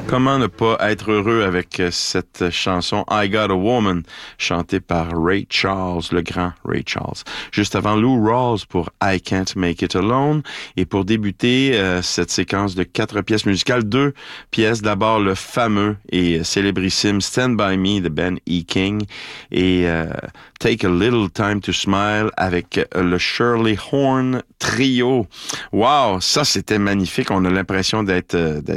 Comment ne pas être heureux avec cette chanson I Got a Woman, chantée par Ray Charles, le grand Ray Charles. Juste avant Lou Rawls pour I Can't Make It Alone. Et pour débuter cette séquence de 4 pièces musicales, 2 pièces. D'abord le fameux et célébrissime Stand By Me de Ben E. King et Take a Little Time to Smile avec le Shirley Horn Trio. Wow, ça c'était magnifique. On a l'impression d'être